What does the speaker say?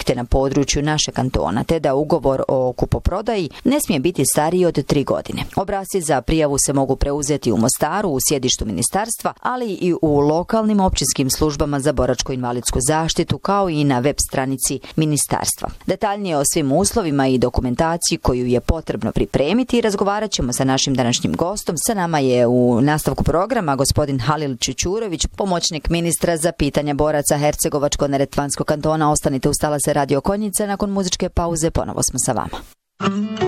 zemljište na području našeg kantona, te da ugovor o kupoprodaji ne smije biti stariji od 3 godine. Obrasci za prijavu se mogu preuzeti u Mostaru, u sjedištu ministarstva, ali i u lokalnim općinskim službama za boračko-invalidsku zaštitu, kao i na web stranici ministarstva. Detaljnije o svim uslovima i dokumentaciji koju je potrebno pripremiti razgovarat ćemo sa našim današnjim gostom. Sa nama je u nastavku programa gospodin Halil Čučurović, pomoćnik ministra za pitanja boraca Hercegovačko-neretvanskog kantona. Ostanite uz talase Radio Konjice, nakon muzičke pauze ponovo smo sa vama.